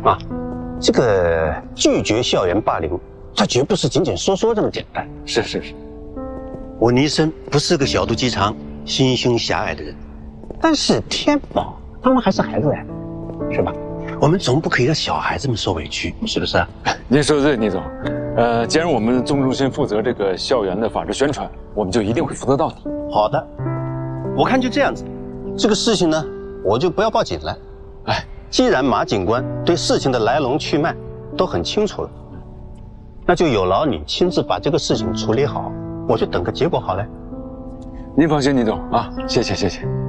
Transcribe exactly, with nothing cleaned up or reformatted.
啊，这个拒绝校园霸凌，它绝不是仅仅说说这么简单。 是是是， 我倪生不是个小肚鸡肠、心胸狭隘的人，但是天宝他们还是孩子呀，是吧？我们总不可以让小孩子们受委屈，是不是啊？ 您说的对，倪总。呃，既然我们综中心负责这个校园的法制宣传，我们就一定会负责到底。 好的，我看就这样子，这个事情呢，我就不要报警了。哎，既然马警官对事情的来龙去脉都很清楚了，那就有劳你亲自把这个事情处理好，我就等个结果好了。 您放心，倪总啊，谢谢谢谢。